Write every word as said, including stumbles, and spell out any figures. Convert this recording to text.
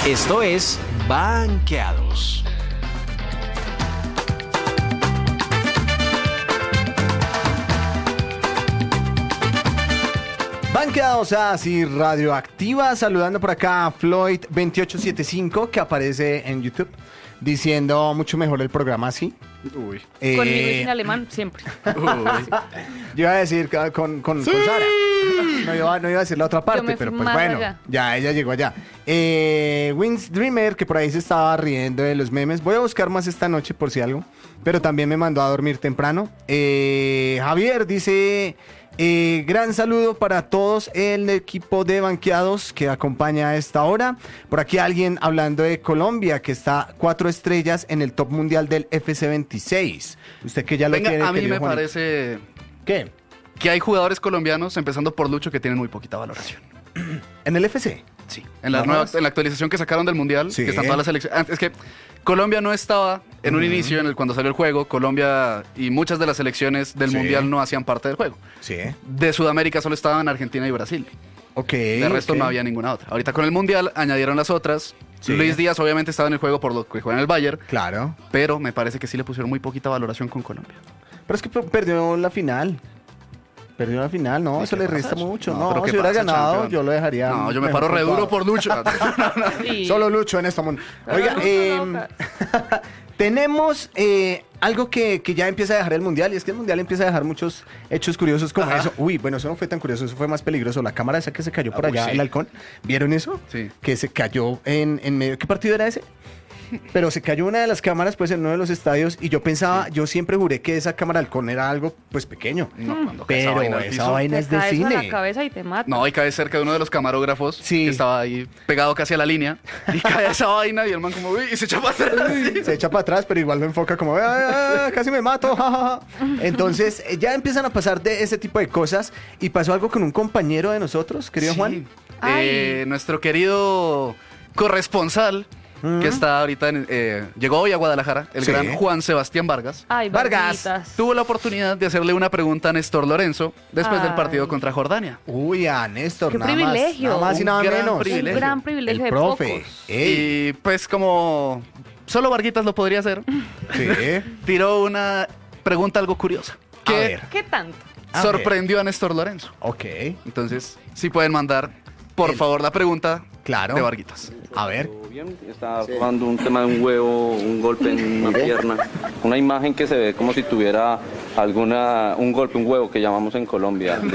Esto es Banqueados. Banqueados así radioactiva, saludando por acá a Floyd veintiocho setenta y cinco que aparece en YouTube diciendo mucho mejor el programa así. Uy. Eh, Conmigo y en alemán, siempre. Uy. Yo iba a decir con, con, con, Sí. con Sara. No iba, no iba a decir la otra Yo parte, me fui pero pues más bueno, allá. ya ella llegó allá. Eh, Wins Dreamer, que por ahí se estaba riendo de los memes. Voy a buscar más esta noche por si algo, pero también me mandó a dormir temprano. Eh, Javier dice... Eh, gran saludo para todos el equipo de Banqueados que acompaña a esta hora. Por aquí alguien hablando de Colombia, que está cuatro estrellas en el top mundial del F C veintiséis. Usted que ya lo Venga, tiene, a mí querido me Juanito. parece ¿Qué? que hay jugadores colombianos, empezando por Lucho, que tienen muy poquita valoración. ¿En el F C? Sí. En la, Vamos. nueva, en la actualización que sacaron del Mundial, Sí. que están todas las selecciones. Es que Colombia no estaba en un inicio, en el cuando salió el juego. Colombia y muchas de las selecciones del Sí. Mundial no hacían parte del juego. Sí. De Sudamérica solo estaban Argentina y Brasil. Ok. De resto ok. no había ninguna otra. Ahorita con el Mundial añadieron las otras. Sí. Luis Díaz obviamente estaba en el juego por lo que juega en el Bayern, Claro. pero me parece que sí le pusieron muy poquita valoración con Colombia. Pero es que per- perdió la final. Perdió la final, no, ¿Y eso qué le pasa? resta mucho. No, No, pero si ¿qué hubiera pasa, ganado, campeón? yo lo dejaría. No, yo me mejor paro re duro puntuado. por Lucho. Sí. Solo Lucho en este mundo. Oiga, Lucho eh, loca. tenemos eh, algo que, que ya empieza a dejar el mundial, y es que el mundial empieza a dejar muchos hechos curiosos como Ajá. eso. Uy, bueno, eso no fue tan curioso, eso fue más peligroso. La cámara esa que se cayó por Ah, uy, allá, sí. el halcón. ¿Vieron eso? Sí. Que se cayó en, en medio. ¿Qué partido era ese? Pero se cayó una de las cámaras pues en uno de los estadios y yo pensaba, yo siempre juré que esa cámara halcón era algo pues pequeño. No, cuando cae Pero vaina al esa piso. vaina Te es de cae eso en la cine. cabeza y te mata. No, y cae cerca de uno de los camarógrafos Sí. que estaba ahí pegado casi a la línea. Y cae esa vaina y el man como, uy, y se echa para atrás. Se echa para atrás, pero igual lo enfoca como, "Ah, ah, casi me mato. ja, ja, ja". Entonces, eh, ya empiezan a pasar de ese tipo de cosas. Y pasó algo con un compañero de nosotros, querido Sí. Juan. Eh, nuestro querido corresponsal, que está ahorita, en, eh, llegó hoy a Guadalajara, el Sí. gran Juan Sebastián Vargas, Ay, Vargas. Varguitas. tuvo la oportunidad de hacerle una pregunta a Néstor Lorenzo después del Ay. partido contra Jordania. Uy, a Néstor, Qué nada privilegio. más. Nada más y Un nada gran menos. privilegio. Un gran privilegio El de profe. pocos. Ey, Y pues como solo Varguitas lo podría hacer, sí. tiró una pregunta algo curiosa, A que ver. ¿Qué tanto? A sorprendió a Néstor Lorenzo. Ok, Entonces, sí pueden mandar, por El- favor, la pregunta claro. de Varguitas. A ver. Todo bien, estaba jugando un tema de un huevo, un golpe en una pierna, una imagen que se ve como si tuviera alguna, un golpe, un huevo que llamamos en Colombia, de